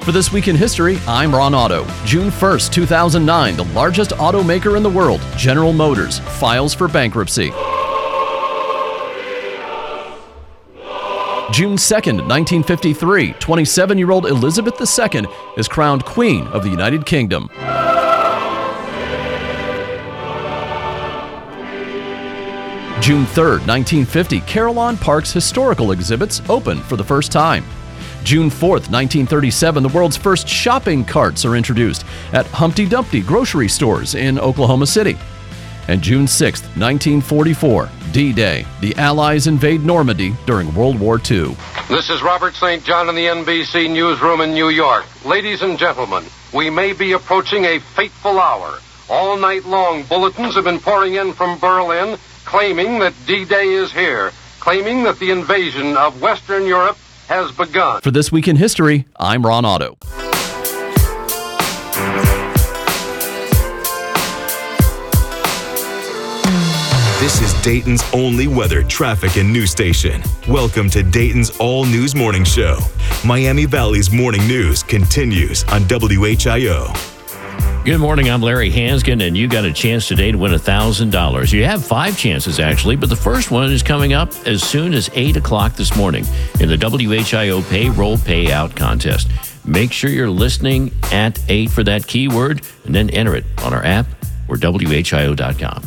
For This Week in History, I'm Ron Otto. June 1st, 2009, the largest automaker in the world, General Motors, files for bankruptcy. June 2nd, 1953, 27-year-old Elizabeth II is crowned Queen of the United Kingdom. June 3rd, 1950, Carillon Park's historical exhibits open for the first time. June 4th, 1937, the world's first shopping carts are introduced at Humpty Dumpty grocery stores in Oklahoma City. And June 6th, 1944, D-Day, the Allies invade Normandy during World War II. This is Robert St. John in the NBC newsroom in New York. Ladies and gentlemen, we may be approaching a fateful hour. All night long, bulletins have been pouring in from Berlin claiming that D-Day is here, claiming that the invasion of Western Europe has begun. For This Week in History, I'm Ron Otto. This is Dayton's only weather, traffic, and news station. Welcome to Dayton's all-news morning show. Miami Valley's morning news continues on WHIO. Good morning, I'm Larry Hanskin, and you got a chance today to win $1,000. You have 5 chances, actually, but the first one is coming up as soon as 8 o'clock this morning in the WHIO Payroll Payout Contest. Make sure you're listening at 8 for that keyword, and then enter it on our app or WHIO.com.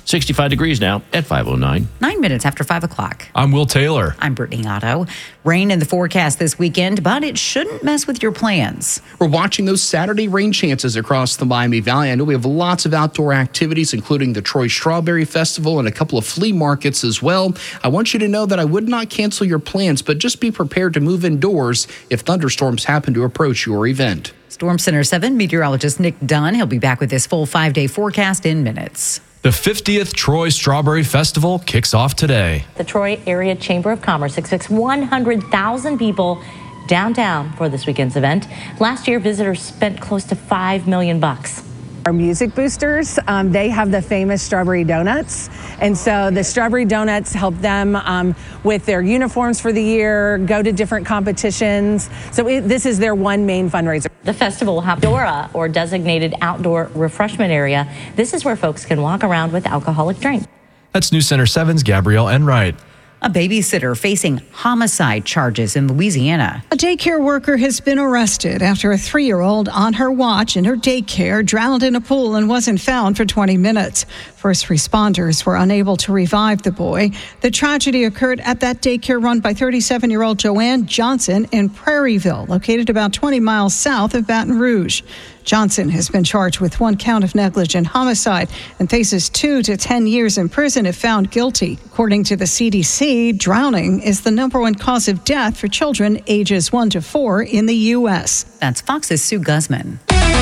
65 degrees now at 5:09. 9 minutes after 5 o'clock. I'm Will Taylor. I'm Brittany Otto. Rain in the forecast this weekend, but it shouldn't mess with your plans. We're watching those Saturday rain chances across the Miami Valley. I know we have lots of outdoor activities, including the Troy Strawberry Festival and a couple of flea markets as well. I want you to know that I would not cancel your plans, but just be prepared to move indoors if thunderstorms happen to approach your event. Storm Center 7 meteorologist Nick Dunn. He'll be back with this full 5-day forecast in minutes. The 50th Troy Strawberry Festival kicks off today. The Troy Area Chamber of Commerce expects 100,000 people downtown for this weekend's event. Last year, visitors spent close to $5 million. Our music boosters, they have the famous strawberry donuts. And so the strawberry donuts help them with their uniforms for the year, go to different competitions. So this is their one main fundraiser. The festival will have DORA, or designated outdoor refreshment area. This is where folks can walk around with alcoholic drinks. That's News Center 7's Gabrielle Enright. A babysitter facing homicide charges in Louisiana. A daycare worker has been arrested after a 3-year-old on her watch in her daycare drowned in a pool and wasn't found for 20 minutes. First responders were unable to revive the boy. The tragedy occurred at that daycare run by 37-year-old Joanne Johnson in Prairieville, located about 20 miles south of Baton Rouge. Johnson has been charged with 1 count of negligent homicide and faces 2 to 10 years in prison if found guilty. According to the CDC, drowning is the #1 cause of death for children ages 1 to 4 in the U.S. That's Fox's Sue Guzman.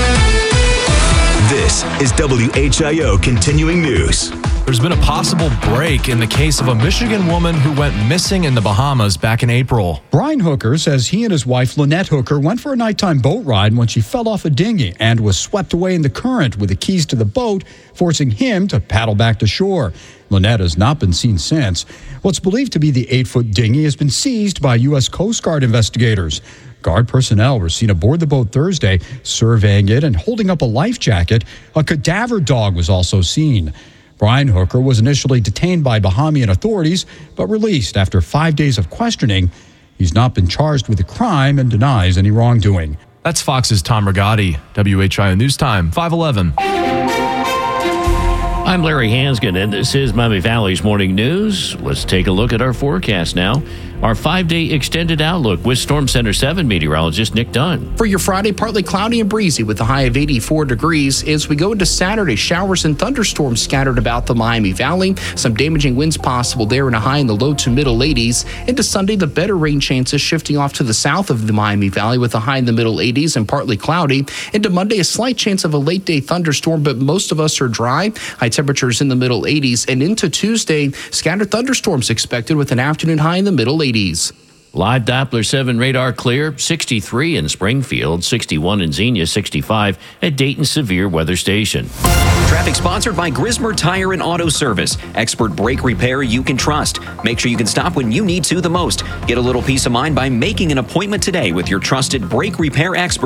This is WHIO Continuing News. There's been a possible break in the case of a Michigan woman who went missing in the Bahamas back in April. Brian Hooker says he and his wife, Lynette Hooker, went for a nighttime boat ride when she fell off a dinghy and was swept away in the current with the keys to the boat, forcing him to paddle back to shore. Lynette has not been seen since. What's believed to be the 8-foot dinghy has been seized by U.S. Coast Guard investigators. Guard personnel were seen aboard the boat Thursday, surveying it and holding up a life jacket. A cadaver dog was also seen. Brian Hooker was initially detained by Bahamian authorities, but released after 5 days of questioning. He's not been charged with a crime and denies any wrongdoing. That's Fox's Tom Rigotti. WHIO News Time, 5:11. I'm Larry Hanskin, and this is Miami Valley's Morning News. Let's take a look at our forecast now. Our 5-day extended outlook with Storm Center 7 meteorologist Nick Dunn. For your Friday, partly cloudy and breezy with a high of 84 degrees. As we go into Saturday, showers and thunderstorms scattered about the Miami Valley. Some damaging winds possible there and a high in the low to middle 80s. Into Sunday, the better rain chances shifting off to the south of the Miami Valley with a high in the middle 80s and partly cloudy. Into Monday, a slight chance of a late day thunderstorm, but most of us are dry. High temperatures in the middle 80s. And into Tuesday, scattered thunderstorms expected with an afternoon high in the middle 80s. Live Doppler 7 radar clear, 63 in Springfield, 61 in Xenia, 65 at Dayton Severe Weather Station. Traffic sponsored by Grismer Tire and Auto Service. Expert brake repair you can trust. Make sure you can stop when you need to the most. Get a little peace of mind by making an appointment today with your trusted brake repair expert.